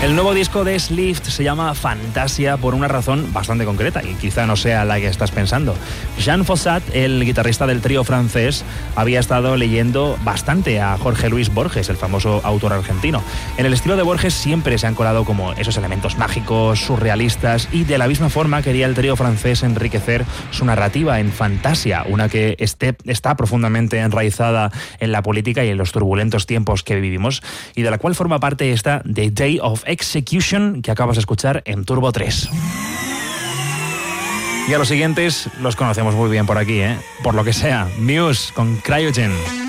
El nuevo disco de Slift se llama Fantasia por una razón bastante concreta y quizá no sea la que estás pensando. Jean Fossat, el guitarrista del trío francés, había estado leyendo bastante a Jorge Luis Borges, el famoso autor argentino. En el estilo de Borges siempre se han colado como esos elementos mágicos, surrealistas, y de la misma forma quería el trío francés enriquecer su narrativa en Fantasia, una que está profundamente enraizada en la política y en los turbulentos tiempos que vivimos, y de la cual forma parte esta The Day of Execution que acabas de escuchar en Turbo 3. Y a los siguientes los conocemos muy bien por aquí, por lo que sea. Muse con Cryogen.